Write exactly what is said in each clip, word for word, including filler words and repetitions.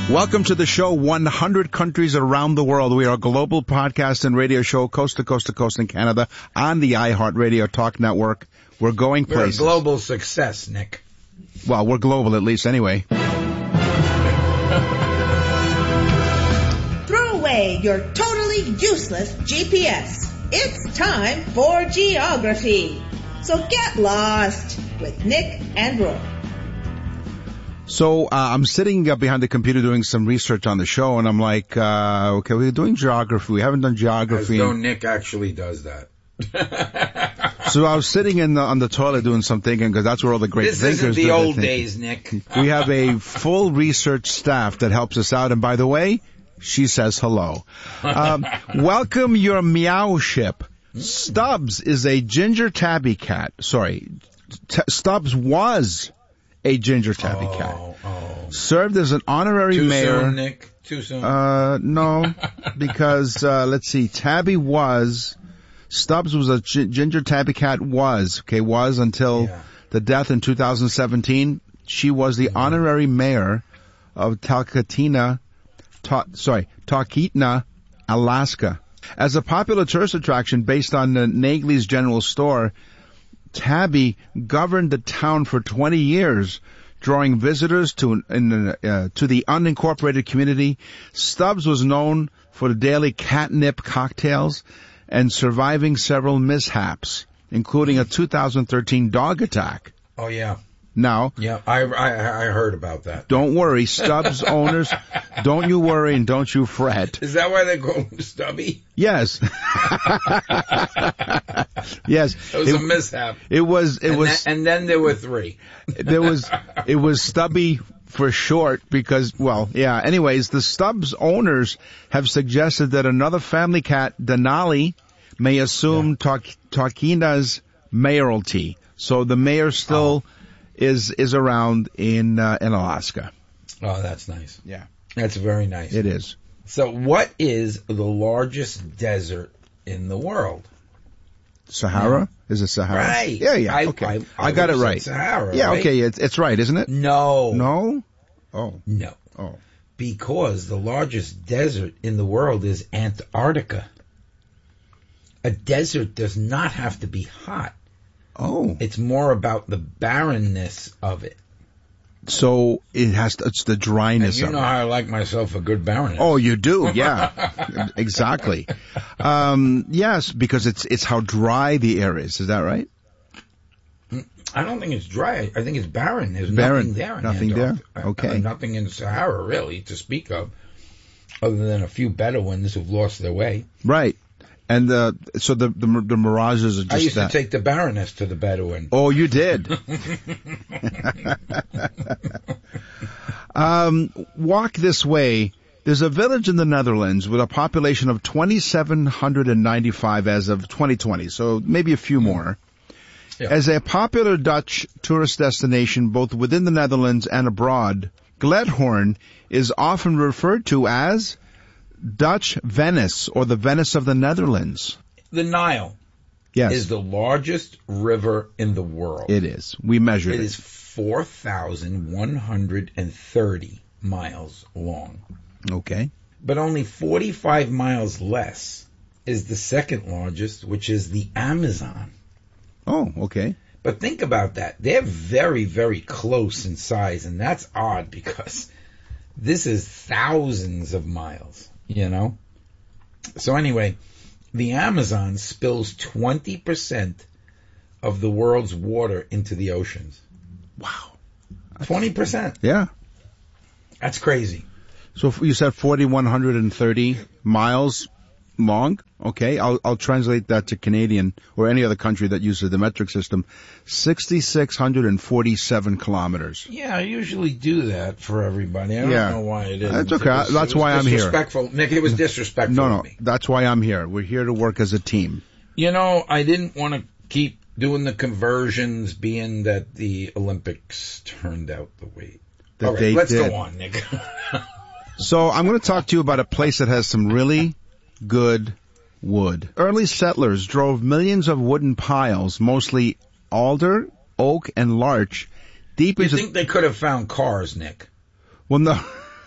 Welcome to the show, one hundred countries around the world. We are a global podcast and radio show, coast to coast to coast in Canada, on the iHeartRadio Talk Network. We're going places. We're a global success, Nick. Well, we're global at least anyway. Throw away your totally useless G P S. It's time for geography. So get lost with Nick and Roy. So uh, I'm sitting uh, behind the computer doing some research on the show, and I'm like, uh, okay, we're doing geography. We haven't done geography. As though Nick actually does that. So I was sitting in the, on the toilet doing some thinking, because that's where all the great this thinkers do. This isn't the old thinking. days, Nick. We have a full research staff that helps us out, and by the way, she says hello. Um, welcome your meow ship. Stubbs is a ginger tabby cat. Sorry, T- Stubbs was a ginger tabby oh, cat. Oh. Served as an honorary Too mayor. Soon, Nick. Too soon. Uh, no, because uh, let's see, Tabby was Stubbs was a g- ginger tabby cat was okay was until yeah. the death in two thousand seventeen. She was the mm-hmm. honorary mayor of Talkeetna, ta- sorry, Talkeetna, Alaska. As a popular tourist attraction based on the Nagley's General Store, Tabby governed the town for twenty years, drawing visitors to in, uh, to the unincorporated community. Stubbs was known for the daily catnip cocktails and surviving several mishaps, including a two thousand thirteen dog attack. Oh, yeah. Now, yeah, I, I I heard about that. Don't worry, Stubbs owners, don't you worry and don't you fret. Is that why they call him Stubby? Yes. Yes. It was it, a mishap. It was, it and was. Then, and then there were three. There was, it was Stubby for short because, well, yeah. Anyways, the Stubbs owners have suggested that another family cat, Denali, may assume yeah. Talkeetna's mayoralty. So the mayor still oh. is, is around in, uh, in Alaska. Oh, that's nice. Yeah. That's very nice. It is. So what is the largest desert in the world? Sahara? Yeah. Is it Sahara? Right. Yeah, yeah. I, okay. I, I, I got it right. Sahara, yeah, right? okay. It's, it's right, isn't it? No. No? Oh. No. Oh. Because the largest desert in the world is Antarctica. A desert does not have to be hot. Oh. It's more about the barrenness of it. So it has to, it's the dryness and you of know it. how I like myself a good barrenness. Oh, you do, yeah. Exactly. Um, yes, because it's it's how dry the air is. Is that right? I don't think it's dry. I think it's barren. There's barren. nothing there. In nothing Antarctica. there? Okay. Uh, nothing in Sahara, really, to speak of, other than a few Bedouins who've lost their way. Right. And the so the, the the mirages are just I used that. to take the Baroness to the Bedouin. Oh, you did. um, walk this way. There's a village in the Netherlands with a population of two thousand seven hundred ninety-five as of twenty twenty, so maybe a few more. Yeah. As a popular Dutch tourist destination both within the Netherlands and abroad, Gledhoorn is often referred to as Dutch Venice, or the Venice of the Netherlands. The Nile yes. is the largest river in the world. It is. We measured it. It is four thousand one hundred thirty miles long. Okay. But only forty-five miles less is the second largest, which is the Amazon. Oh, okay. But think about that. They're very, very close in size, and that's odd because this is thousands of miles. You know? So anyway, the Amazon spills twenty percent of the world's water into the oceans. Wow. twenty percent. Yeah. That's crazy. So you said four thousand one hundred thirty miles long? Okay, I'll, I'll translate that to Canadian or any other country that uses the metric system. six thousand six hundred forty-seven kilometers. Yeah, I usually do that for everybody. I don't yeah. know why it is. That's okay. It was, that's it was why I'm here. Disrespectful. Nick, it was disrespectful No, no. of me. That's why I'm here. We're here to work as a team. You know, I didn't want to keep doing the conversions, being that the Olympics turned out the way. That All right, they let's did. go on, Nick. So I'm going to talk to you about a place that has some really good wood. Early settlers drove millions of wooden piles, mostly alder, oak, and larch, deep you into... think they could have found cars, Nick? Well, no.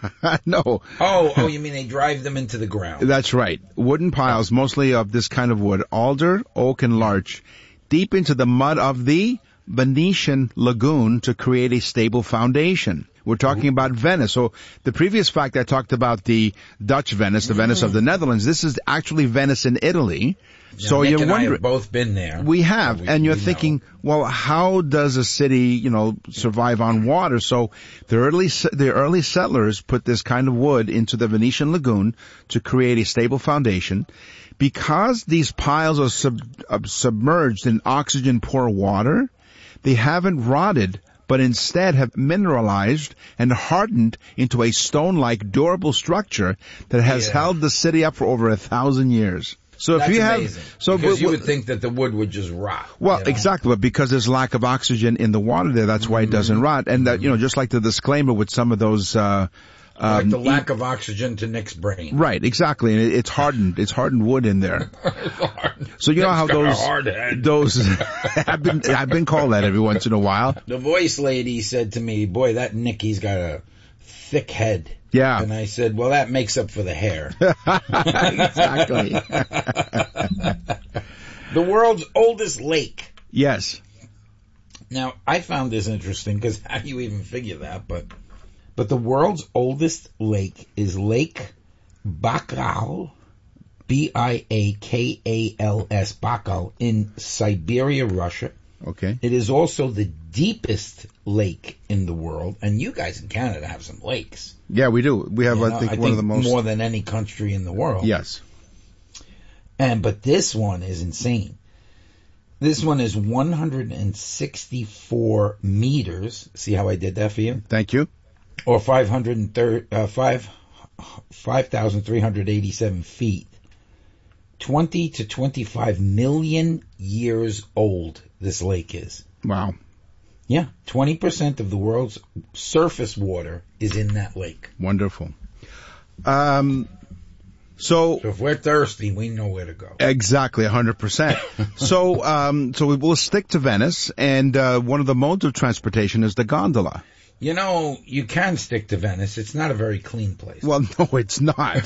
No. Oh, oh, you mean they drive them into the ground? That's right. Wooden piles, mostly of this kind of wood, alder, oak, and larch, deep into the mud of the Venetian lagoon to create a stable foundation. We're talking about Venice. So the previous fact I talked about the Dutch Venice, the Venice of the Netherlands. This is actually Venice in Italy. Yeah, so Nick you're and I wondering. have both been there. We have, so we, and you're we thinking, know. well, how does a city, you know, survive on water? So the early the early settlers put this kind of wood into the Venetian lagoon to create a stable foundation. Because these piles are sub, uh, submerged in oxygen-poor water, they haven't rotted, but instead have mineralized and hardened into a stone-like durable structure that has Yeah. held the city up for over a thousand years. So That's if you amazing. have, so because w- you w- would think that the wood would just rot. well, you know? exactly, but because there's lack of oxygen in the water there, that's why it doesn't rot. And that, you know, just like the disclaimer with some of those, uh, Like um, the lack of oxygen to Nick's brain. right, exactly, and it, it's hardened, it's hardened wood in there. So you know how Nick's got a those, hard head. those, I've been, I've been called that every once in a while. The voice lady said to me, boy, that Nicky's got a thick head. Yeah. And I said, well, that makes up for the hair. Exactly. The world's oldest lake. Yes. Now, I found this interesting because how do you even figure that? But, but the world's oldest lake is Lake Baikal, B I A K A L S, Baikal, in Siberia, Russia. Okay. It is also the deepest lake in the world, and you guys in Canada have some lakes. Yeah, we do. We have, You I know, think, I one of the most. more than any country in the world. Yes. And but this one is insane. This one is one hundred sixty-four meters. See how I did that for you? Thank you. Or five hundred thirty, uh, five five thousand three hundred eighty-seven feet. Twenty to twenty-five million years old. This lake is. Wow. Yeah, twenty percent of the world's surface water is in that lake. Wonderful. Um. So. So if we're thirsty, we know where to go. Exactly, one hundred percent. So, um, so we will stick to Venice, and uh, one of the modes of transportation is the gondola. You know, you can stick to Venice. It's not a very clean place. Well, no, it's not.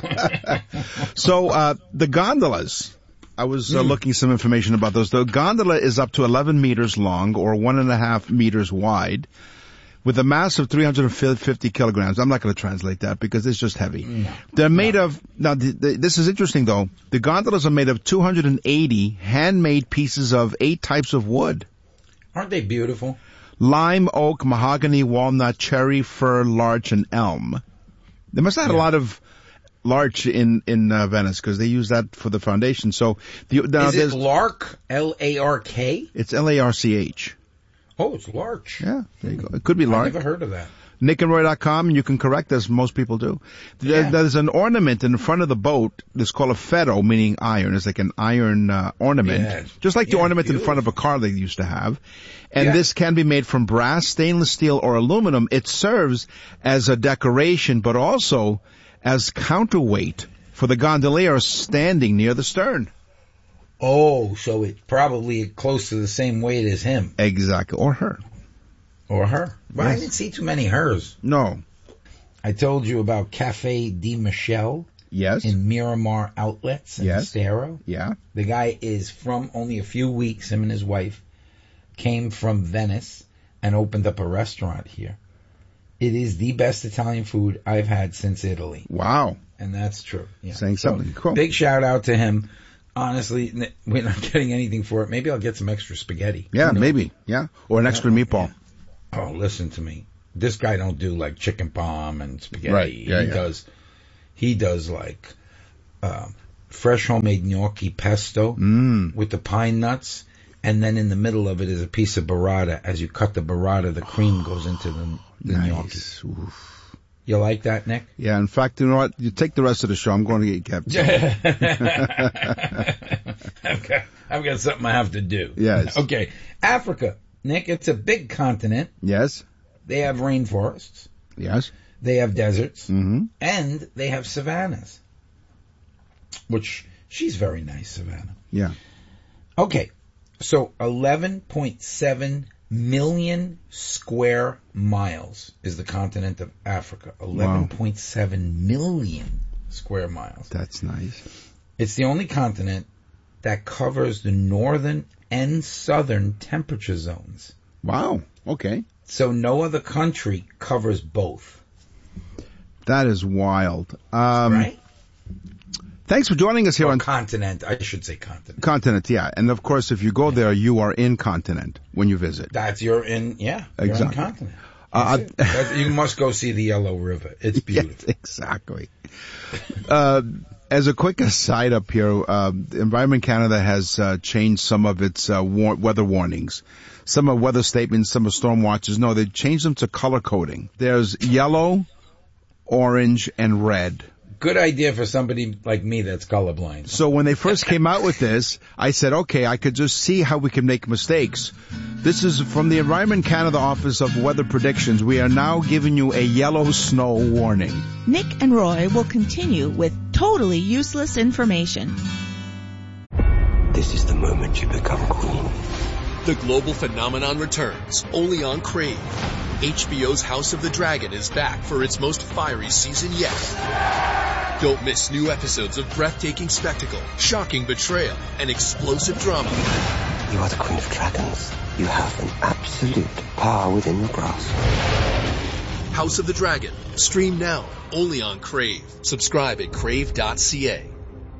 So, uh, the gondolas. I was uh, Hmm. looking some information about those. The gondola is up to eleven meters long, or one and a half meters wide, with a mass of three hundred fifty kilograms. I'm not going to translate that because it's just heavy. No. They're made of, now the, the, this is interesting though, the gondolas are made of two hundred eighty handmade pieces of eight types of wood. Aren't they beautiful? Lime, oak, mahogany, walnut, cherry, fir, larch, and elm. They must have had a Yeah. lot of larch in, in uh, Venice because they use that for the foundation. So, the, now Is there's, it Lark? L A R K? it's L A R C H. Oh, it's Larch. Yeah, there you go. It could be I've larch. never heard of that. nick and roy dot com, and you can correct as most people do. There, Yeah. There's an ornament in front of the boat that's called a ferro, meaning iron. It's like an iron uh, ornament, Yeah. just like the Yeah, ornament in front of a beautiful. car they used to have. And Yeah. this can be made from brass, stainless steel, or aluminum. It serves as a decoration, but also as counterweight for the gondolier standing near the stern. Oh, so it's probably close to the same weight as him. Exactly, or her. Or her. Well, I Yes. didn't see too many hers. No. I told you about Cafe Di Michele Yes. in Miramar Outlets in Yes. Estero. Yeah. The guy is from only a few weeks, him and his wife came from Venice and opened up a restaurant here. It is the best Italian food I've had since Italy. Wow. And that's true. Yeah. Saying So, something. Cool. Big shout out to him. Honestly, n- we're not getting anything for it. Maybe I'll get some extra spaghetti. Yeah, Who knows? maybe. Yeah. Or an extra meatball. Oh, listen to me. This guy don't do like chicken palm and spaghetti. Right. Yeah, he yeah. does. He does like um, fresh homemade gnocchi pesto Mm. with the pine nuts, and then in the middle of it is a piece of burrata. As you cut the burrata, the cream goes into the, the gnocchi. Nice. Oof. You like that, Nick? Yeah, in fact, you know what? You take the rest of the show. I'm going to get kept. I've got, I've got something I have to do. Yes. Okay. Africa, Nick, it's a big continent. Yes. They have rainforests. Yes. They have deserts. Mm-hmm. And they have savannas. Which, she's very nice, Savannah. Yeah. Okay. So, eleven point seven million square miles is the continent of Africa. eleven point seven million square miles. That's nice. It's the only continent that covers the northern and southern temperature zones. Wow. Okay. So no other country covers both. That is wild. Um, right? Thanks for joining us here or on continent. I should say continent. Continent, yeah. And of course, if you go there, you are in continent when you visit. That's you're in, yeah, you're exactly. in continent. Uh, it. You must go see the Yellow River. It's beautiful. Yes, exactly. uh, as a quick aside up here, uh, Environment Canada has uh, changed some of its uh, war- weather warnings. Some are weather statements, some are storm watches. No, they changed them to color coding. There's yellow, orange, and red. Good idea for somebody like me that's colorblind. So when they first came out with this, I said, okay, I could just see how we can make mistakes. This is from the Environment Canada Office of Weather Predictions. We are now giving you a yellow snow warning. Nick and Roy will continue with totally useless information. This is the moment you become queen. The global phenomenon returns, only on Crave. H B O's House of the Dragon is back for its most fiery season yet. Don't miss new episodes of breathtaking spectacle, shocking betrayal, and explosive drama. You are the Queen of Dragons. You have an absolute power within your grasp. House of the Dragon. Stream now, only on Crave. Subscribe at crave dot c a.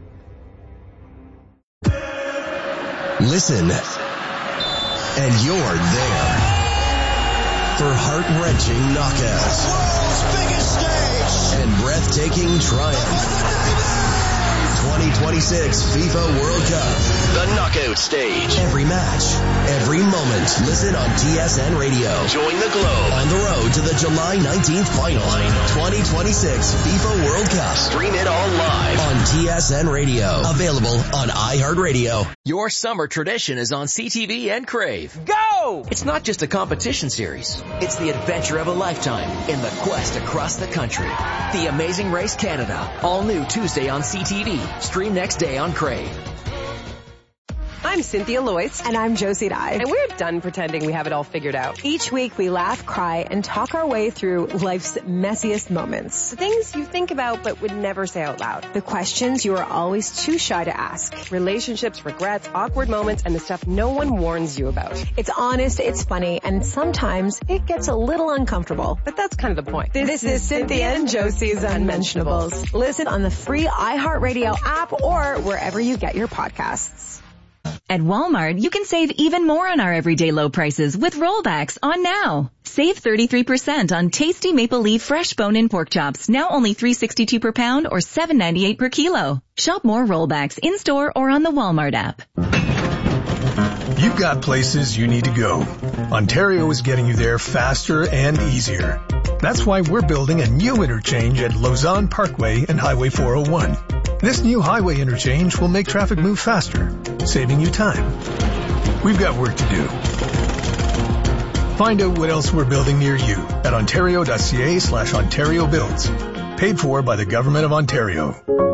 Listen, and you're there. For heart-wrenching knockouts, world's biggest stage, and breathtaking triumph. twenty twenty-six FIFA World Cup, the knockout stage. Every match, every moment. Listen on T S N Radio. Join the globe on the road to the July nineteenth final. twenty twenty-six FIFA World Cup. Stream it all live on T S N Radio. Available on iHeartRadio. Your summer tradition is on C T V and Crave. Go! It's not just a competition series. It's the adventure of a lifetime in the quest across the country. The Amazing Race Canada. All new Tuesday on C T V. Stream next day on Crave. I'm Cynthia Loyce. And I'm Josie Dye. And we're done pretending we have it all figured out. Each week we laugh, cry, and talk our way through life's messiest moments. The things you think about but would never say out loud. The questions you are always too shy to ask. Relationships, regrets, awkward moments, and the stuff no one warns you about. It's honest, it's funny, and sometimes it gets a little uncomfortable. But that's kind of the point. This, this is Cynthia and Josie's Unmentionables. Listen on the free iHeartRadio app or wherever you get your podcasts. At Walmart, you can save even more on our everyday low prices with rollbacks on now. Save thirty-three percent on tasty maple leaf fresh bone-in pork chops, now only three dollars and sixty-two cents per pound or seven dollars and ninety-eight cents per kilo. Shop more rollbacks in-store or on the Walmart app. You've got places you need to go. Ontario is getting you there faster and easier. That's why we're building a new interchange at Lausanne Parkway and Highway four oh one. This new highway interchange will make traffic move faster, saving you time. We've got work to do. Find out what else we're building near you at ontario.ca slash Ontario Builds. Paid for by the Government of Ontario.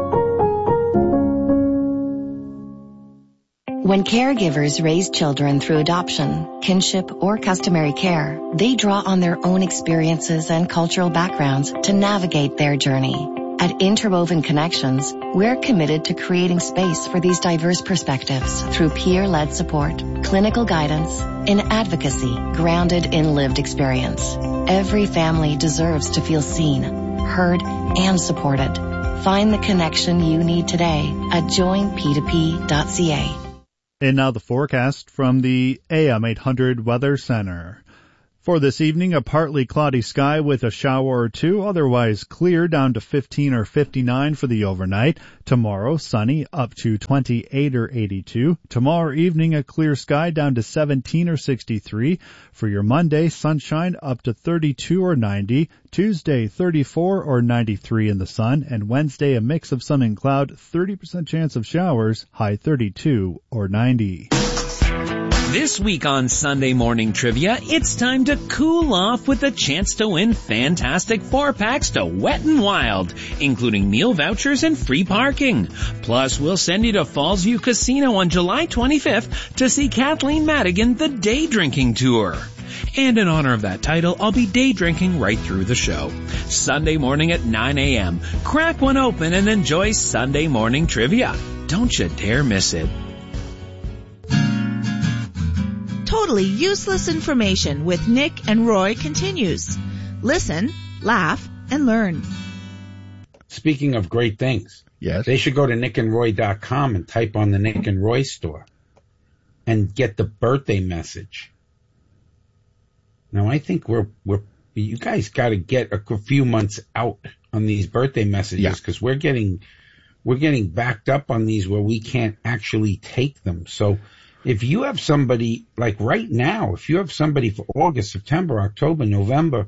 When caregivers raise children through adoption, kinship, or customary care, they draw on their own experiences and cultural backgrounds to navigate their journey. At Interwoven Connections, we're committed to creating space for these diverse perspectives through peer-led support, clinical guidance, and advocacy grounded in lived experience. Every family deserves to feel seen, heard, and supported. Find the connection you need today at join p two p dot c a. And now the forecast from the A M eight hundred Weather Center. For this evening, a partly cloudy sky with a shower or two, otherwise clear down to fifteen or fifty-nine for the overnight. Tomorrow, sunny up to twenty-eight or eighty-two. Tomorrow evening, a clear sky down to seventeen or sixty-three. For your Monday, sunshine up to thirty-two or ninety. Tuesday, thirty-four or ninety-three in the sun. And Wednesday, a mix of sun and cloud, thirty percent chance of showers, high thirty-two or ninety. This week on Sunday Morning Trivia, it's time to cool off with a chance to win fantastic four-packs to Wet n Wild, including meal vouchers and free parking. Plus, we'll send you to Fallsview Casino on July twenty-fifth to see Kathleen Madigan, the Day Drinking Tour. And in honor of that title, I'll be day drinking right through the show. Sunday morning at nine a.m. Crack one open and enjoy Sunday Morning Trivia. Don't you dare miss it. Totally Useless Information with Nick and Roy continues. Listen, laugh, and learn. Speaking of great things, yes, they should go to nick and roy dot com and type on the Nick and Roy store and get the birthday message. Now, I think we're, we're, you guys got to get a few months out on these birthday messages because yeah. we're getting, we're getting backed up on these where we can't actually take them. So if you have somebody, like right now, if you have somebody for August, September, October, November,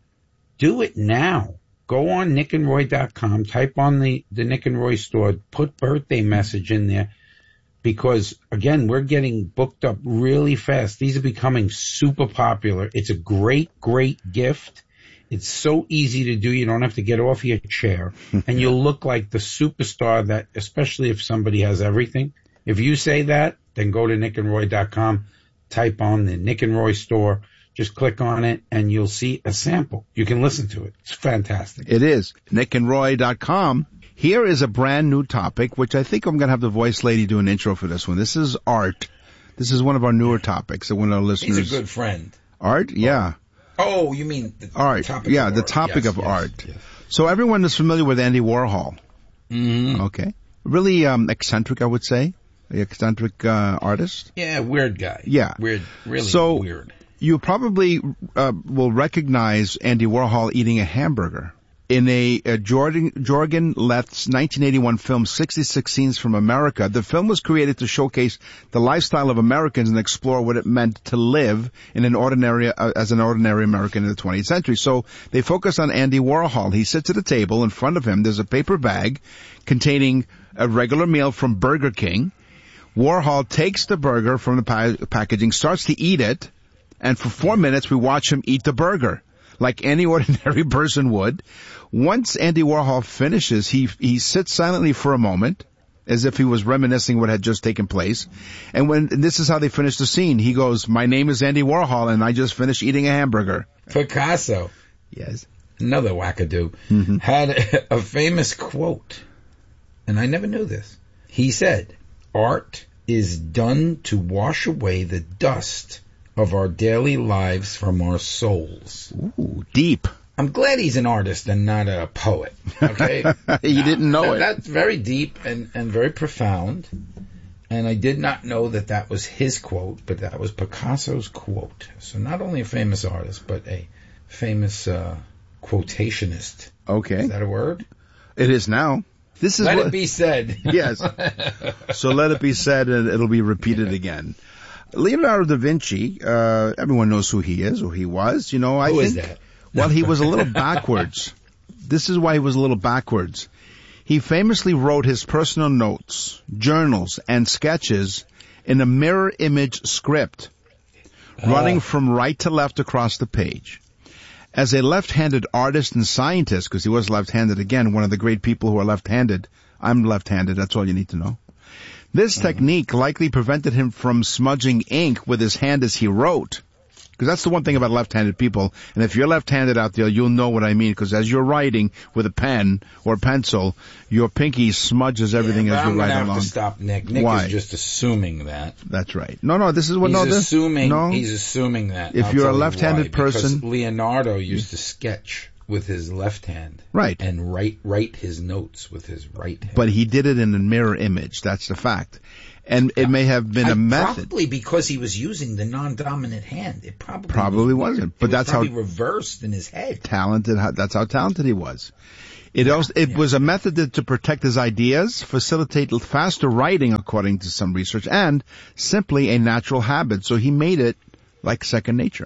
do it now. Go on nick and roy dot com, type on the, the Nick and Roy store, put birthday message in there. Because, again, we're getting booked up really fast. These are becoming super popular. It's a great, great gift. It's so easy to do. You don't have to get off your chair. And you'll look like the superstar that, especially if somebody has everything. If you say that, then go to nick and roy dot com, type on the Nick and Roy store, just click on it, and you'll see a sample. You can listen to it. It's fantastic. It is. nick and roy dot com. Here is a brand new topic, which I think I'm going to have the voice lady do an intro for this one. This is art. This is one of our newer topics that one of our listeners... He's a good friend. Art? Yeah. Oh, you mean the art. topic yeah, of the art. topic yes, of yes, art. Yes. So everyone is familiar with Andy Warhol. Mm-hmm. Okay. Really um, eccentric, I would say. The eccentric uh, artist. Yeah, weird guy. Yeah. Weird, really so weird. You probably uh, will recognize Andy Warhol eating a hamburger. In a, a Jordan, Jorgen Leth's nineteen eighty-one film, sixty-six Scenes from America, the film was created to showcase the lifestyle of Americans and explore what it meant to live in an ordinary, uh, as an ordinary American in the twentieth century. So they focus on Andy Warhol. He sits at a table. In front of him, there's a paper bag containing a regular meal from Burger King. Warhol takes the burger from the pa- packaging, starts to eat it, and for four minutes we watch him eat the burger like any ordinary person would. Once Andy Warhol finishes, he he sits silently for a moment, as if he was reminiscing what had just taken place. And when and this is how they finish the scene. He goes, "My name is Andy Warhol, and I just finished eating a hamburger." Picasso, yes, another wackadoo, mm-hmm. had a, a famous quote, and I never knew this. He said, "Art is done to wash away the dust of our daily lives from our souls." Ooh, deep. I'm glad he's an artist and not a poet. Okay, you no, didn't know that, it. That's very deep and, and very profound. And I did not know that that was his quote, but that was Picasso's quote. So not only a famous artist, but a famous uh, quotationist. Okay, is that a word? It is now. This is let what, it be said. Yes. So let it be said, and it'll be repeated again. Leonardo da Vinci, uh, everyone knows who he is, or he was. You know, I who think. Is that? Well, he was a little backwards. This is why he was a little backwards. He famously wrote his personal notes, journals, and sketches in a mirror image script, uh. running from right to left across the page. As a left-handed artist and scientist, because he was left-handed again, one of the great people who are left-handed. I'm left-handed, that's all you need to know. This mm-hmm. technique likely prevented him from smudging ink with his hand as he wrote. Because that's the one thing about left-handed people. And if you're left-handed out there, you'll know what I mean. Because as you're writing with a pen or pencil, your pinky smudges everything yeah, as you write along. I'm going to have to stop Nick. Nick Why? is just assuming that. That's right. No, no, this is what... He's no, this, assuming, no. He's assuming that. If I'll you're a tell left-handed you why, person... Because Leonardo used to sketch with his left hand. Right. And write, write his notes with his right hand. But he did it in a mirror image. That's the fact. And it may have been I, a method. Probably because he was using the non-dominant hand. It probably probably was wasn't. But it that's was probably how reversed in his head. Talented. That's how talented he was. It yeah, also it yeah. was a method to, to protect his ideas, facilitate faster writing, according to some research, and simply a natural habit. So he made it like second nature.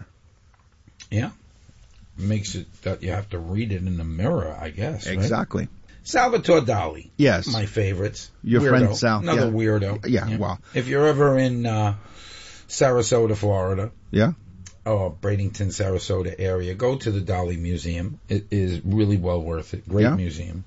Yeah, makes it that you have to read it in the mirror, I guess. Exactly. Right? Salvatore Dali. Yes. My favorites. Your weirdo. friend Sal. Another yeah. weirdo. Yeah, yeah, well. If you're ever in uh, Sarasota, Florida. Yeah. Oh, Bradenton, Sarasota area. Go to the Dali Museum. It is really well worth it. Great Yeah. museum.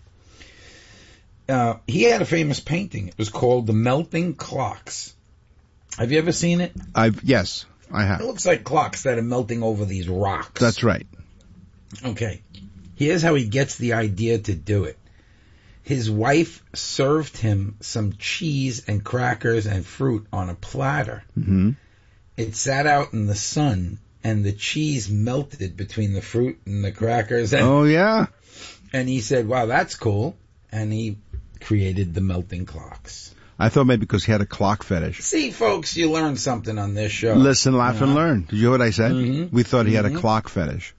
Uh, he had a famous painting. It was called The Melting Clocks. Have you ever seen it? I've yes, I have. It looks like clocks that are melting over these rocks. That's right. Okay. Here's how he gets the idea to do it. His wife served him some cheese and crackers and fruit on a platter. Mm-hmm. It sat out in the sun, and the cheese melted between the fruit and the crackers. And, Oh yeah. and he said, wow, that's cool. And he created the melting clocks. I thought maybe because he had a clock fetish. See, folks, you learned something on this show. Listen, laugh, You and know? learn. Did you hear what I said? Mhm. We thought he had a Mhm. clock fetish.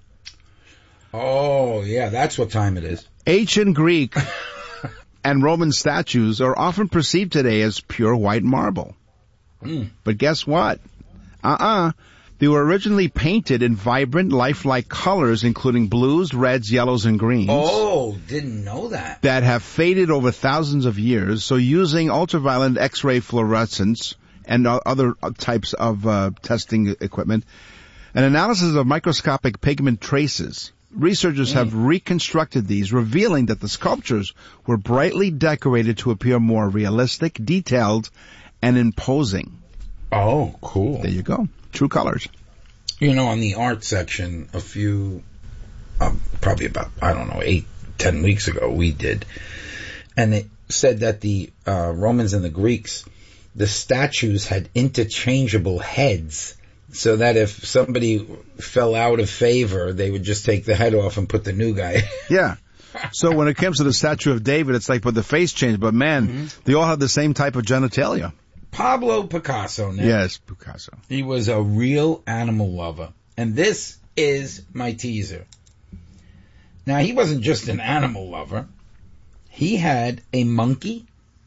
Oh, yeah, that's what time it is. Ancient Greek and Roman statues are often perceived today as pure white marble. Mm. But guess what? Uh-uh. They were originally painted in vibrant, lifelike colors, including blues, reds, yellows, and greens. Oh, didn't know that. That have faded over thousands of years. So using ultraviolet X-ray fluorescence and o- other types of uh, testing equipment, an analysis of microscopic pigment traces, researchers Mm. have reconstructed these, revealing that the sculptures were brightly decorated to appear more realistic, detailed, and imposing. Oh, cool. There you go. True colors. You know, on the art section, a few, um, probably about, I don't know, eight, ten weeks ago, we did. And it said that the uh, Romans and the Greeks, the statues had interchangeable heads, so that if somebody fell out of favor, they would just take the head off and put the new guy. Yeah. So when it comes to the statue of David, it's like, but the face changed. But man, Mm-hmm. they all have the same type of genitalia. Pablo Picasso, Nick. Yes, Picasso. He was a real animal lover. And this is my teaser. Now, he wasn't just an animal lover. He had a monkey,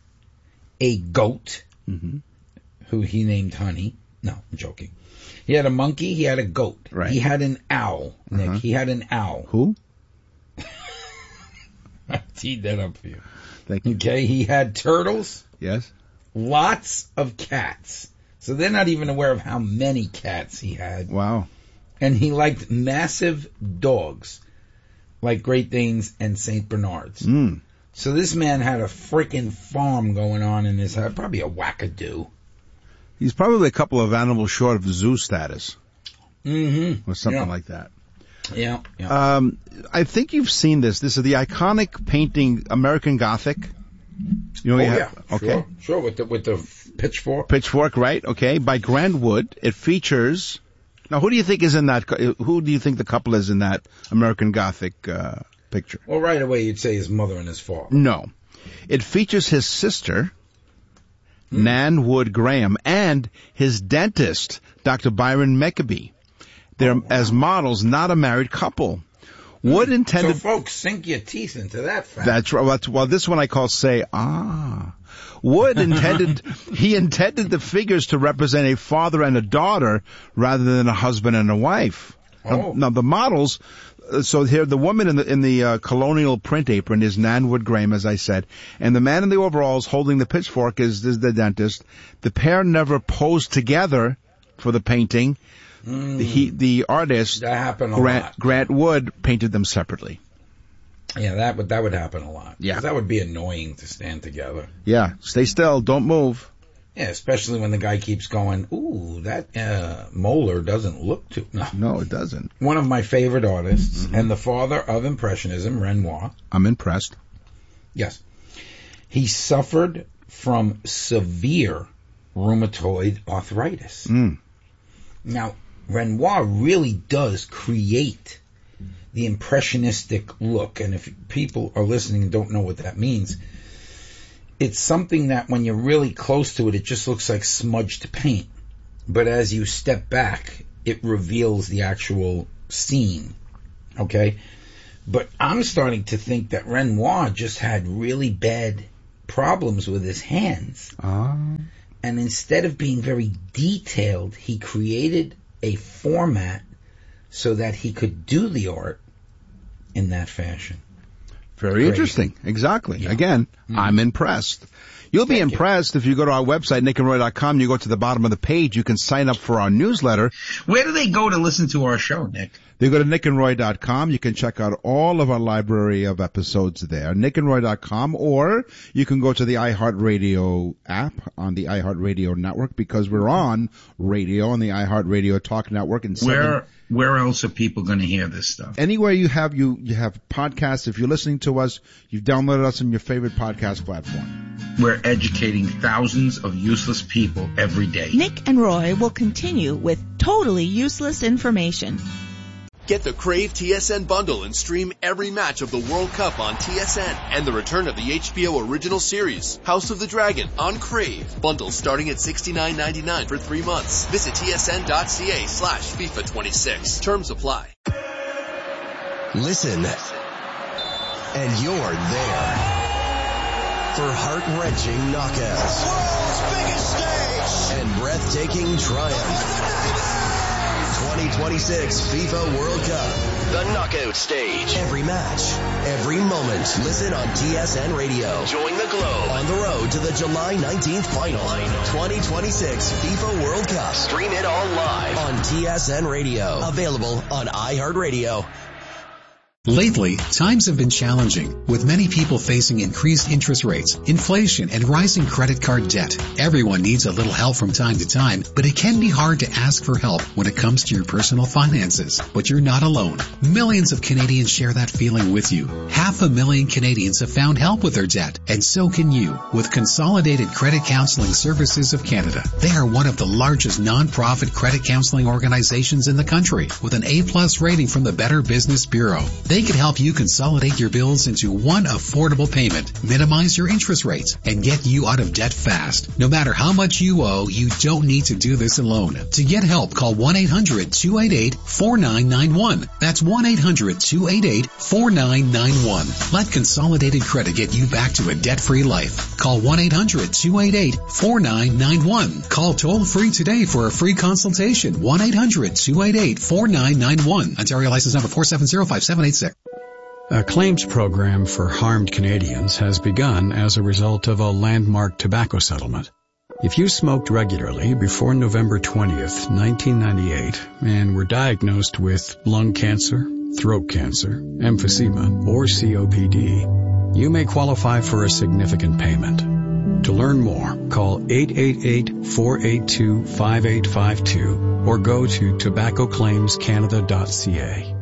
a goat, Mm-hmm. who he named Honey. No, I'm joking. He had a monkey, he had a goat. Right. He had an owl, Nick. Uh-huh. He had an owl. Who? I teed that up for you. Thank you. Okay, he had turtles. Yes. Lots of cats. So they're not even aware of how many cats he had. Wow. And he liked massive dogs, like Great Danes and Saint Bernards. Mm. So this man had a freaking farm going on in his house, probably a wackadoo. He's probably a couple of animals short of zoo status. Mm-hmm. Or something Yeah. like that. Yeah. yeah. Um, I think you've seen this. This is the iconic painting American Gothic. You know, oh, you yeah. have, okay. Sure, sure, with the, with the pitchfork. Pitchfork, right? Okay. By Grant Wood. It features, now who do you think is in that, who do you think the couple is in that American Gothic, uh, picture? Well, right away you'd say his mother and his father. No. It features his sister, Hmm. Nan Wood Graham, and his dentist, Doctor Byron Meckabee. They're Oh, wow. as models, not a married couple. Wood intended... So, folks, sink your teeth into that fact. That's right. Well, well, this one I call say, ah. Wood intended, he intended the figures to represent a father and a daughter rather than a husband and a wife. Oh. Now, now the models, uh, so here the woman in the, in the uh, colonial print apron is Nan Wood Graham, as I said, and the man in the overalls holding the pitchfork is, is the dentist. The pair never posed together for the painting. Mm. The, he, the artist, That happened a Grant, lot. Grant Wood, painted them separately. Yeah, that would that would happen a lot. Yeah. 'Cause that would be annoying to stand together. Yeah, stay still, don't move. Yeah, especially when the guy keeps going, ooh, that uh, molar doesn't look too... No. No, it doesn't. One of my favorite artists Mm-hmm. and the father of Impressionism, Renoir. I'm impressed. Yes. He suffered from severe rheumatoid arthritis. Mm. Now, Renoir really does create the impressionistic look, and if people are listening and don't know what that means, it's something that when you're really close to it, it just looks like smudged paint. But as you step back, it reveals the actual scene. Okay? But I'm starting to think that Renoir just had really bad problems with his hands. Ah. And instead of being very detailed, he created a format so that he could do the art in that fashion. Very Great. Interesting. Exactly. Yeah. Again, mm-hmm. I'm impressed. You'll be Thank impressed you. If you go to our website, nick and roy dot com, you go to the bottom of the page, you can sign up for our newsletter. Where do they go to listen to our show, Nick? They go to nick and roy dot com. You can check out all of our library of episodes there, nick and roy dot com, or you can go to the iHeartRadio app on the iHeartRadio network, because we're on radio on the iHeartRadio Talk Network. And Where where else are people going to hear this stuff? Anywhere you have you you have podcasts. If you're listening to us, you've downloaded us on your favorite podcast platform. We're educating thousands of useless people every day. Nick and Roy will continue with totally useless information. Get the Crave T S N bundle and stream every match of the World Cup on T S N and the return of the H B O original series, House of the Dragon, on Crave. Bundles starting at sixty-nine ninety-nine for three months. Visit tsn.ca slash FIFA 26. Terms apply. Listen, and you're there for heart-wrenching knockouts. World's biggest stage! And breathtaking triumph. twenty twenty-six FIFA World Cup. The knockout stage. Every match, every moment. Listen on T S N Radio. Join the globe on the road to the July nineteenth final. twenty twenty-six FIFA World Cup. Stream it all live on T S N Radio. Available on iHeartRadio. Lately, times have been challenging, with many people facing increased interest rates, inflation, and rising credit card debt. Everyone needs a little help from time to time, but it can be hard to ask for help when it comes to your personal finances. But you're not alone. Millions of Canadians share that feeling with you. Half a million Canadians have found help with their debt, and so can you, with Consolidated Credit Counseling Services of Canada. They are one of the largest non-profit credit counseling organizations in the country, with an A-plus rating from the Better Business Bureau. They can help you consolidate your bills into one affordable payment, minimize your interest rates, and get you out of debt fast. No matter how much you owe, you don't need to do this alone. To get help, call one eight hundred two eight eight four nine nine one. That's one eight hundred two eight eight four nine nine one. Let Consolidated Credit get you back to a debt-free life. Call one eight hundred two eight eight four nine nine one. Call toll-free today for a free consultation. one eight hundred two eight eight four nine nine one. Ontario license number four seven zero five seven eight six. A claims program for harmed Canadians has begun as a result of a landmark tobacco settlement. If you smoked regularly before November twentieth, nineteen ninety-eight, and were diagnosed with lung cancer, throat cancer, emphysema, or C O P D, you may qualify for a significant payment. To learn more, call eight eight eight four eight two five eight five two or go to tobacco claims canada dot c a.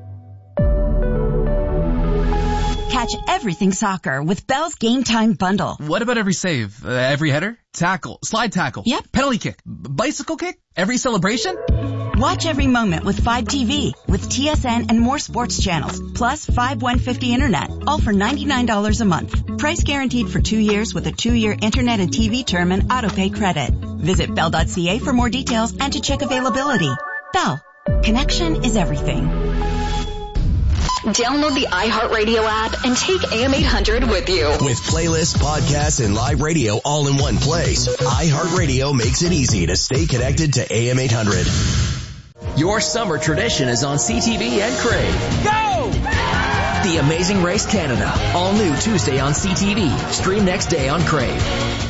Catch everything soccer with Bell's Game Time Bundle. What about every save? Uh, every header? Tackle? Slide tackle? Yep. Penalty kick? B- bicycle kick? Every celebration? Watch every moment with five T V, with T S N and more sports channels, plus five one fifty internet, all for ninety-nine dollars a month. Price guaranteed for two years with a two-year internet and T V term and autopay credit. Visit bell dot c a for more details and to check availability. Bell. Connection is everything. Download the iHeartRadio app and take A M eight hundred with you. With playlists, podcasts, and live radio all in one place, iHeartRadio makes it easy to stay connected to A M eight hundred. Your summer tradition is on C T V and Crave. Go! The Amazing Race Canada. All new Tuesday on C T V. Stream next day on Crave.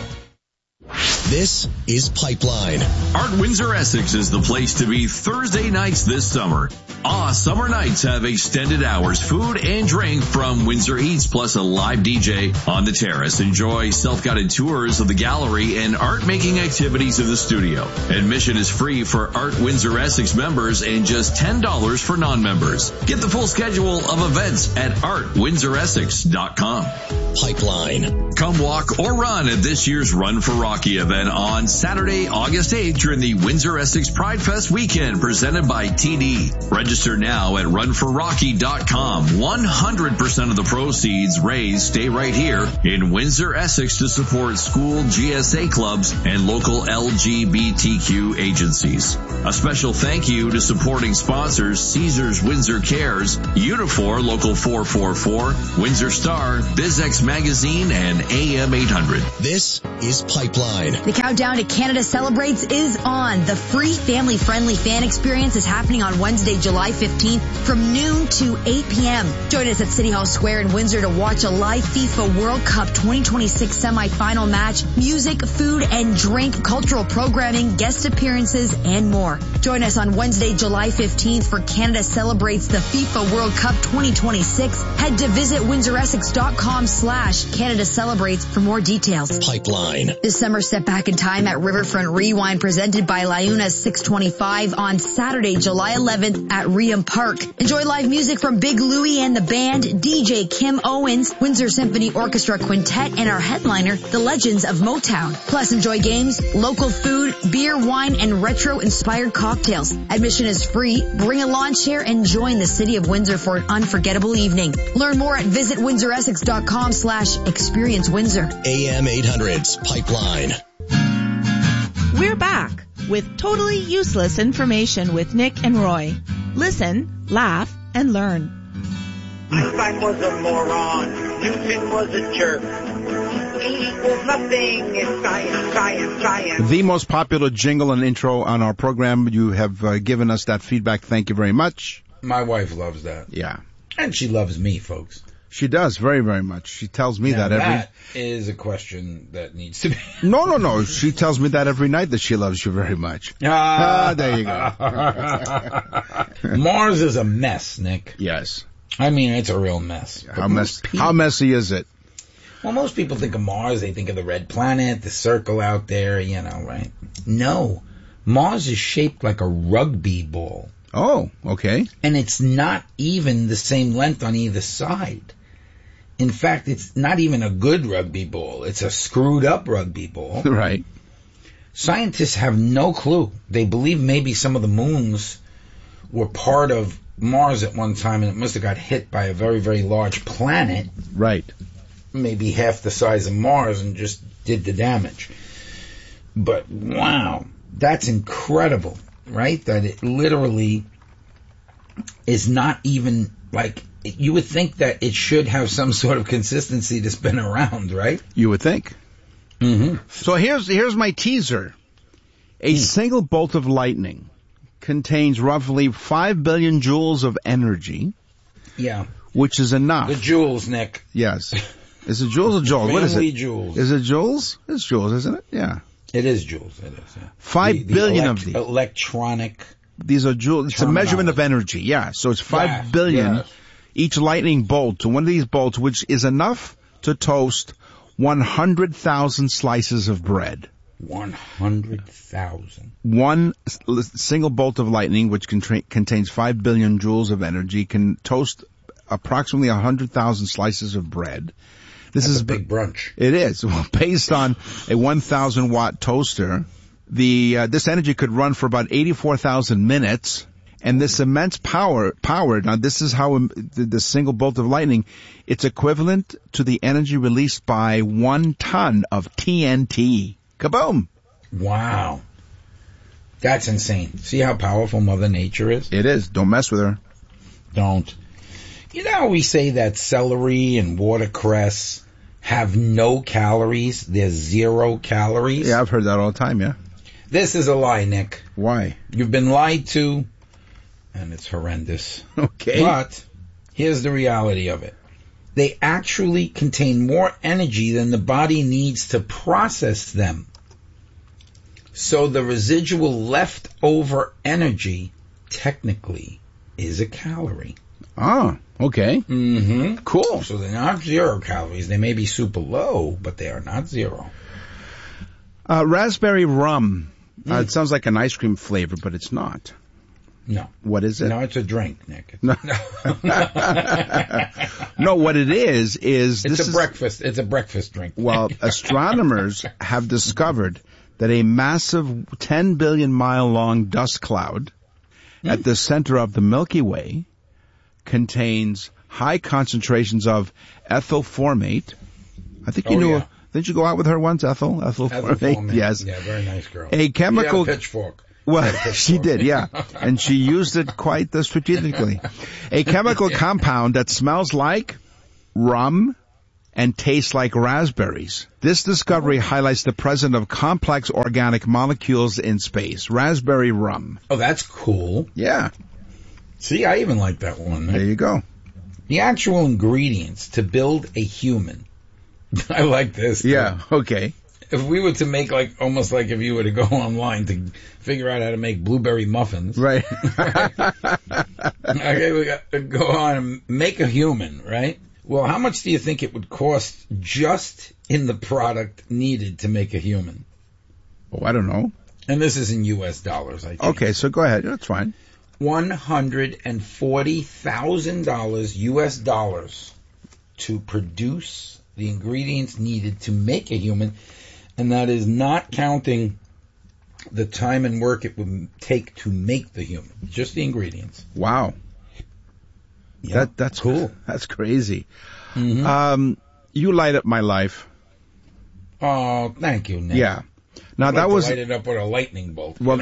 This is Pipeline. Art Windsor Essex is the place to be Thursday nights this summer. Ah, summer nights have extended hours, food and drink from Windsor Eats, plus a live D J on the terrace. Enjoy self-guided tours of the gallery and art-making activities in the studio. Admission is free for Art Windsor Essex members and just ten dollars for non-members. Get the full schedule of events at art windsor essex dot com. Pipeline. Come walk or run at this year's Run for Rocky event on Saturday, August eighth during the Windsor Essex Pride Fest weekend presented by T D. Register now at run for rocky dot com. one hundred percent of the proceeds raised stay right here in Windsor, Essex to support school G S A clubs and local L G B T Q agencies. A special thank you to supporting sponsors Caesars Windsor Cares, Unifor Local four four four, Windsor Star, BizX Magazine and A M eight hundred. This is Pipeline. The countdown to Canada Celebrates is on. The free family-friendly fan experience is happening on Wednesday, July fifteenth from noon to eight p.m. Join us at City Hall Square in Windsor to watch a live FIFA World Cup twenty twenty-six semifinal match, music, food and drink, cultural programming, guest appearances, and more. Join us on Wednesday, July fifteenth for Canada Celebrates the FIFA World Cup twenty twenty-six. Head to visit windsor essex dot com slash Canada Celebrates for more details. Pipeline. This summer, step back in time at Riverfront Rewind presented by Liuna six twenty-five on Saturday, July eleventh at Reham Park. Enjoy live music from Big Louie and the band, D J Kim Owens, Windsor Symphony Orchestra Quintet, and our headliner, the Legends of Motown. Plus, enjoy games, local food, beer, wine, and retro-inspired cocktails. Admission is free. Bring a lawn chair and join the City of Windsor for an unforgettable evening. Learn more at visit windsor essex dot com slash experience windsor. A M eight hundred's Pipeline. We're back with totally useless information with Nick and Roy. Listen, laugh, and learn. Einstein was a moron. Newton was a jerk. E equals nothing. It's science, science, science. The most popular jingle and intro on our program. You have uh, given us that feedback. Thank you very much. My wife loves that. Yeah. And she loves me, folks. She does very, very much. She tells me now that every... That is a question that needs to be... No, no, no. She tells me that every night that she loves you very much. Ah, there you go. Mars is a mess, Nick. Yes. I mean, it's a real mess. How, mess, people, how messy is it? Well, most people think of Mars, they think of the red planet, the circle out there, you know, right? No. Mars is shaped like a rugby ball. Oh, okay. And it's not even the same length on either side. In fact, it's not even a good rugby ball. It's a screwed up rugby ball. Right. Scientists have no clue. They believe maybe some of the moons were part of Mars at one time and it must have got hit by a very, very large planet. Right. Maybe half the size of Mars and just did the damage. But wow, that's incredible, right? That it literally is not even like... You would think that it should have some sort of consistency to spin around, right? You would think. Mm-hmm. So here's here's my teaser. A mm. single bolt of lightning contains roughly five billion joules of energy. Yeah. Which is enough. The joules, Nick. Yes. Is it joules or joules? What is it? Joules. Is it joules? It's joules, isn't it? Yeah. It is joules. It is, yeah. Five the, the billion elect- of these. Electronic. These are joules. It's a measurement of energy. Yeah. So it's five yes, billion. Yes. Each lightning bolt to one of these bolts, which is enough to toast one hundred thousand slices of bread. one hundred thousand. One single bolt of lightning, which contra- contains five billion joules of energy, can toast approximately one hundred thousand slices of bread. This That's is a big brunch. It is. Well, based on a one thousand watt toaster, the uh, this energy could run for about eighty-four thousand minutes. And this immense power, power, now this is how the, the single bolt of lightning, it's equivalent to the energy released by one ton of T N T. Kaboom! Wow. That's insane. See how powerful Mother Nature is? It is. Don't mess with her. Don't. You know how we say that celery and watercress have no calories? They're zero calories? Yeah, I've heard that all the time, yeah. This is a lie, Nick. Why? You've been lied to. And it's horrendous. Okay. But here's the reality of it. They actually contain more energy than the body needs to process them. So the residual leftover energy technically is a calorie. Ah, okay. Mm-hmm. Cool. So they're not zero calories. They may be super low, but they are not zero. Uh, raspberry rum. Mm. Uh, it sounds like an ice cream flavor, but it's not. No. What is it? No, it's a drink, Nick. No. No, what it is, is... It's this a is, breakfast. It's a breakfast drink. Well, astronomers have discovered that a massive ten billion mile long dust cloud mm. at the center of the Milky Way contains high concentrations of ethyl formate. I think you oh, knew... Yeah. Didn't you go out with her once, Ethel? Ethel, Ethel formate? formate. Yes. Yeah, very nice girl. A chemical... She had a pitchfork. Well, she did, yeah. And she used it quite uh, strategically. A chemical compound that smells like rum and taste like raspberries. This discovery highlights the presence of complex organic molecules in space. Raspberry rum. Oh, that's cool. Yeah. See, I even like that one. There you go. The actual ingredients to build a human. I like this. Yeah, too. okay. If we were to make like, almost like if you were to go online to figure out how to make blueberry muffins. Right. Okay, we got to go on and make a human, right? Well, how much do you think it would cost just in the product needed to make a human? Oh, I don't know. And this is in U S dollars, I think. Okay, so go ahead. That's fine. one hundred forty thousand dollars U S dollars to produce the ingredients needed to make a human, and that is not counting the time and work it would take to make the human, just the ingredients. Wow. Yeah, that That's cool. That's crazy. Mm-hmm. Um, you light up my life. Oh, thank you, Nick. Yeah. Now I'd that like to was light it up with a lightning bolt. Well,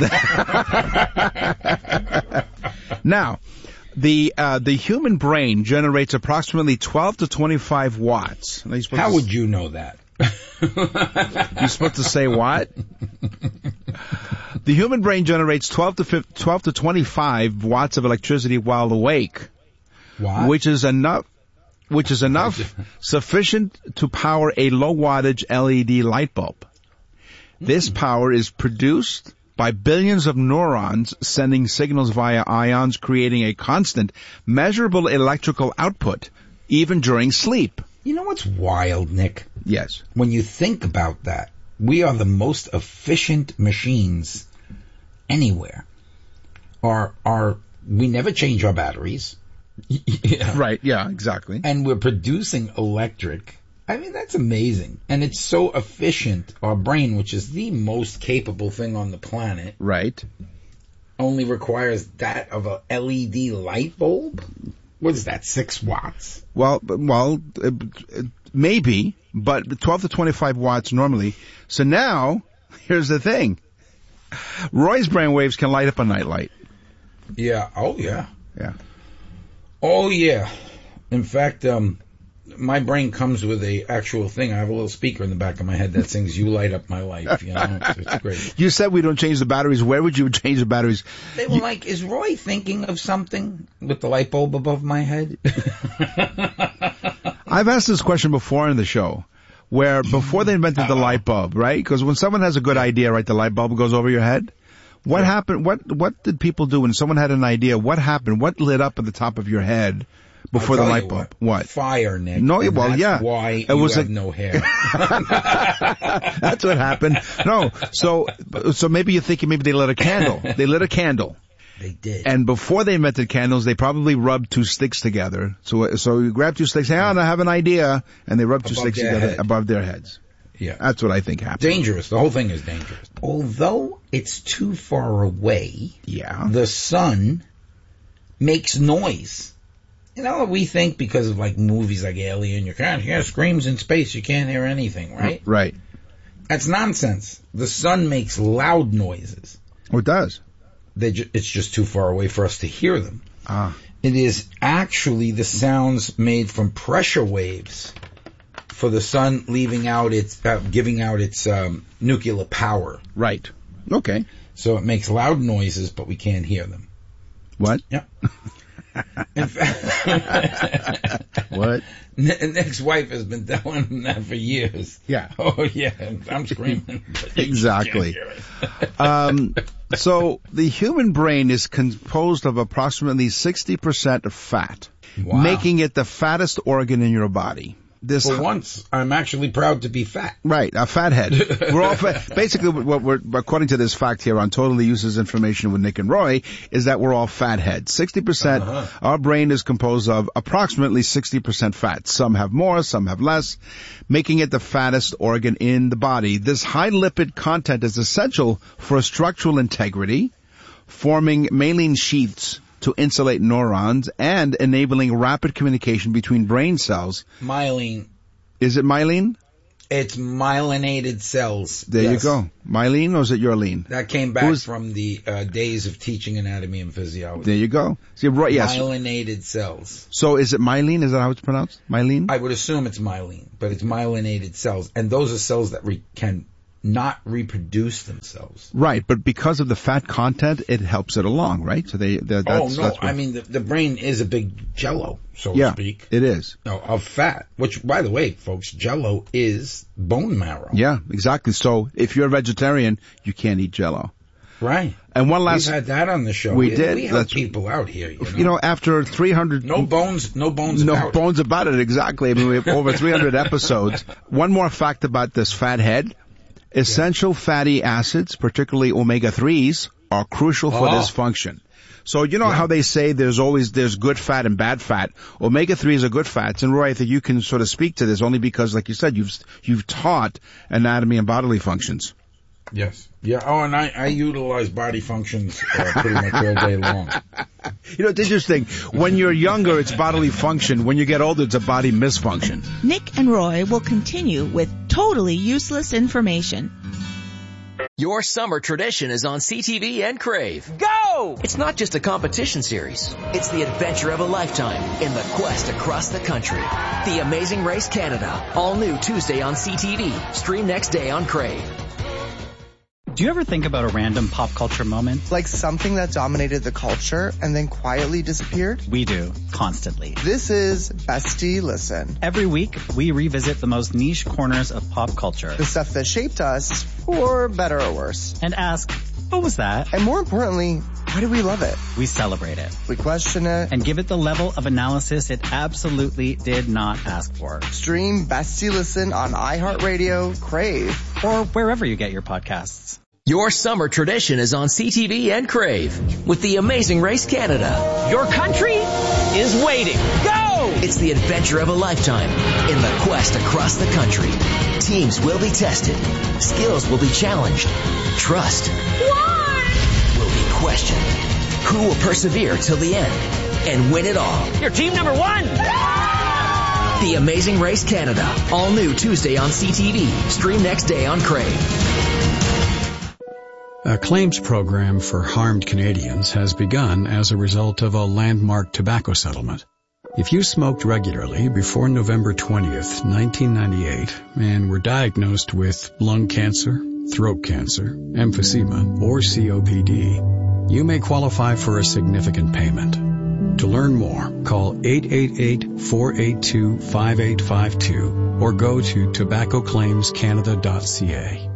now, the uh, the human brain generates approximately twelve to twenty-five watts. How would you know that? You're supposed to say what? The human brain generates twelve to twenty-five watts of electricity while awake, what? which is enough. Which is enough, sufficient to power a low wattage L E D light bulb. This power is produced by billions of neurons sending signals via ions, creating a constant, measurable electrical output, even during sleep. You know what's wild, Nick? Yes. When you think about that, we are the most efficient machines anywhere. Our, our, we never change our batteries. Yeah. Right, yeah, exactly. And we're producing electric. I mean, that's amazing. And it's so efficient. Our brain, which is the most capable thing on the planet, right, only requires that of a L E D light bulb? What is that, six watts? Well, well, uh, maybe, but twelve to twenty-five watts normally. So now, here's the thing. Roy's brainwaves can light up a nightlight. Yeah, oh yeah. Yeah. Oh yeah. In fact, um, my brain comes with a actual thing. I have a little speaker in the back of my head that sings "You Light Up My Life." You know, it's, it's great. You said we don't change the batteries. Where would you change the batteries? They were you, like, "Is Roy thinking of something with the light bulb above my head?" I've asked this question before in the show, where before they invented Uh-oh. the light bulb, right? Because when someone has a good idea, right, the light bulb goes over your head. What yeah. happened? What what did people do when someone had an idea? What happened? What lit up at the top of your head before the light bulb? What? what? Fire, Nick. No, and well, that's yeah. Why it you was have a... no hair? That's what happened. No, so so maybe you're thinking maybe they lit a candle. They lit a candle. They did. And before they invented candles, they probably rubbed two sticks together. So so you grab two sticks. Hey, I have an idea, and they rub two above sticks together head. above their heads. Yeah. That's what I think happened. Dangerous. The whole thing is dangerous. Although it's too far away, yeah, the sun makes noise. You know, we think because of like movies like Alien, you can't hear screams in space, you can't hear anything, right? Right. That's nonsense. The sun makes loud noises. Oh, it does. They ju- it's just too far away for us to hear them. Ah. It is actually the sounds made from pressure waves for the sun leaving out its, uh, giving out its um, nuclear power. Right. Okay. So it makes loud noises, but we can't hear them. What? Yeah. In fact, what? Nick's wife has been telling him that for years. Yeah. Oh yeah, I'm screaming. Exactly. um, so the human brain is composed of approximately sixty percent of fat, wow. making it the fattest organ in your body. This For once, I'm actually proud to be fat. Right, a fathead. We're all fat. Basically, what we're, according to this fact here on Totally Useless Information with Nick and Roy, is that we're all fatheads. sixty percent, uh-huh. Our brain is composed of approximately sixty percent fat. Some have more, some have less, making it the fattest organ in the body. This high lipid content is essential for structural integrity, forming myelin sheaths to insulate neurons and enabling rapid communication between brain cells. Myelin. Is it myelin? It's myelinated cells. There yes. you go. Mylene, or is it your lean? That came back Who's, from the uh, days of teaching anatomy and physiology. There you go. See, right, yes. Myelinated cells. So is it myelin? Is that how it's pronounced? Myelin? I would assume it's myelin, but it's myelinated cells. And those are cells that re- can not reproduce themselves. Right, but because of the fat content, it helps it along, right? So they. That's, oh, no. That's what, I mean, the, the brain is a big jello, so yeah, to speak. It is. No, of fat, which, by the way, folks, jello is bone marrow. Yeah, exactly. So if you're a vegetarian, you can't eat jello. Right. And one last. We've had that on the show. We, we did. We help people out here. You know? you know, after three hundred. No bones, no bones no about No bones about it, exactly. I mean, we have over three hundred episodes. One more fact about this fat head. Essential yeah. fatty acids, particularly omega threes, are crucial for oh. this function. So you know yeah. how they say there's always, there's good fat and bad fat. omega threes are good fats. And Roy, I think you can sort of speak to this only because, like you said, you've, you've taught anatomy and bodily functions. Yes. Yeah. Oh, and I, I utilize body functions uh, pretty much all day long. You know, it's interesting. When you're younger, it's bodily function. When you get older, it's a body misfunction. Nick and Roy will continue with totally useless information. Your summer tradition is on C T V and Crave. Go! It's not just a competition series. It's the adventure of a lifetime in the quest across the country. The Amazing Race Canada. All new Tuesday on C T V. Stream next day on Crave. Do you ever think about a random pop culture moment? Like something that dominated the culture and then quietly disappeared? We do, constantly. This is Bestie Listen. Every week, we revisit the most niche corners of pop culture. The stuff that shaped us, for better or worse. And ask, what was that? And more importantly, why do we love it? We celebrate it. We question it. And give it the level of analysis it absolutely did not ask for. Stream Bestie Listen on iHeartRadio, Crave, or wherever you get your podcasts. Your summer tradition is on C T V and Crave with the Amazing Race Canada. Your country is waiting. Go! It's the adventure of a lifetime in the quest across the country. Teams will be tested. Skills will be challenged. Trust what? will be questioned. Who will persevere till the end and win it all? You're team number one! The Amazing Race Canada. All new Tuesday on C T V. Stream next day on Crave. A claims program for harmed Canadians has begun as a result of a landmark tobacco settlement. If you smoked regularly before November twentieth, nineteen ninety-eight, and were diagnosed with lung cancer, throat cancer, emphysema, or C O P D, you may qualify for a significant payment. To learn more, call eight eight eight, four eight two, five eight five two or go to tobacco claims canada dot c a.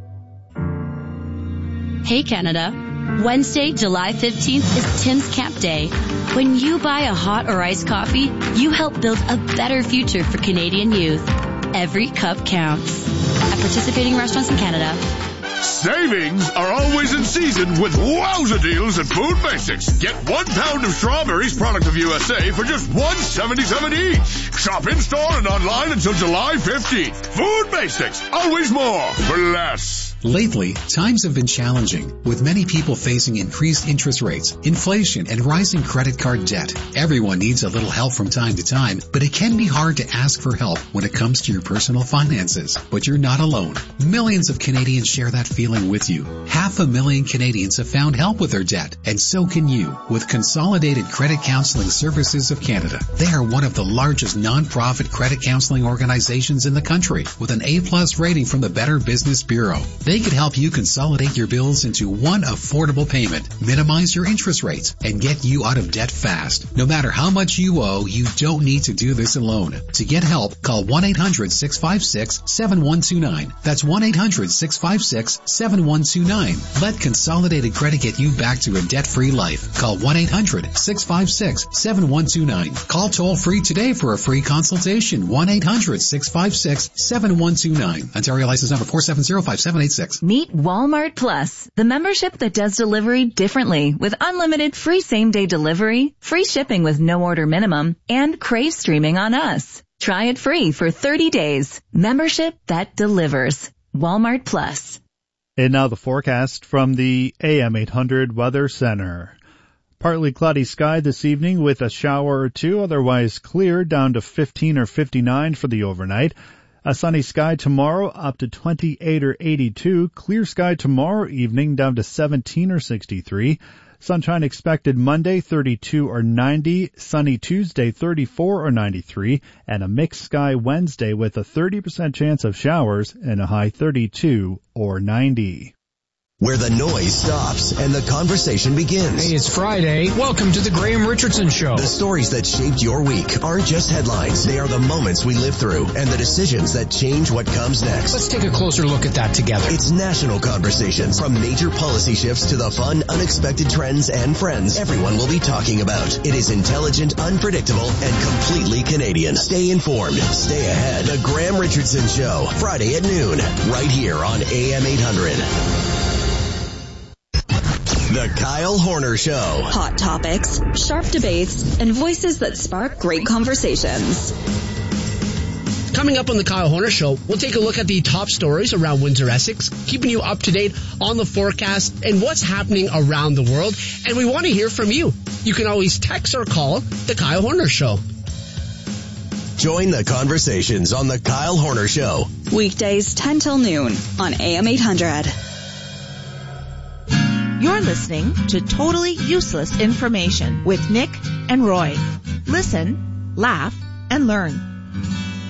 Hey Canada, Wednesday, July fifteenth is Tim's Camp Day. When you buy a hot or iced coffee, you help build a better future for Canadian youth. Every cup counts. At participating restaurants in Canada. Savings are always in season with wowza deals at Food Basics. Get one pound of strawberries, product of U S A, for just one seventy-seven each. Shop in store and online until July fifteenth. Food Basics, always more for less. Lately, times have been challenging, with many people facing increased interest rates, inflation, and rising credit card debt. Everyone needs a little help from time to time, but it can be hard to ask for help when it comes to your personal finances. But you're not alone. Millions of Canadians share that feeling with you. Half a million Canadians have found help with their debt, and so can you with Consolidated Credit Counseling Services of Canada. They are one of the largest non-profit credit counseling organizations in the country, with an A-plus rating from the Better Business Bureau. They could help you consolidate your bills into one affordable payment, minimize your interest rates, and get you out of debt fast. No matter how much you owe, you don't need to do this alone. To get help, call one eight hundred, six five six, seven one two nine. That's one eight hundred, six five six, seven one two nine. Let Consolidated Credit get you back to a debt-free life. Call one eight hundred, six five six, seven one two nine. Call toll-free today for a free consultation. one eight hundred, six five six, seven one two nine. Ontario license number four seven zero five seven eight six. Meet Walmart Plus, the membership that does delivery differently with unlimited free same-day delivery, free shipping with no order minimum, and Crave streaming on us. Try it free for thirty days. Membership that delivers. Walmart Plus. And now the forecast from the A M eight hundred Weather Center. Partly cloudy sky this evening with a shower or two, otherwise clear down to fifteen or fifty-nine for the overnight. A sunny sky tomorrow up to twenty-eight or eighty-two. Clear sky tomorrow evening down to seventeen or sixty-three. Sunshine expected Monday, thirty-two or ninety. Sunny Tuesday, thirty-four or ninety-three. And a mixed sky Wednesday with a thirty percent chance of showers and a high thirty-two or ninety. Where the noise stops and the conversation begins. Hey, it's Friday. Welcome to the Graham Richardson Show. The stories that shaped your week aren't just headlines. They are the moments we live through and the decisions that change what comes next. Let's take a closer look at that together. It's national conversations. From major policy shifts to the fun, unexpected trends and friends everyone will be talking about. It is intelligent, unpredictable, and completely Canadian. Stay informed. Stay ahead. The Graham Richardson Show. Friday at noon. Right here on A M eight hundred. The Kyle Horner Show. Hot topics, sharp debates, and voices that spark great conversations. Coming up on the Kyle Horner Show, we'll take a look at the top stories around Windsor, Essex, keeping you up to date on the forecast and what's happening around the world. And we want to hear from you. You can always text or call the Kyle Horner Show. Join the conversations on the Kyle Horner Show. Weekdays ten till noon on A M eight hundred. You're listening to Totally Useless Information with Nick and Roy. Listen, laugh, and learn.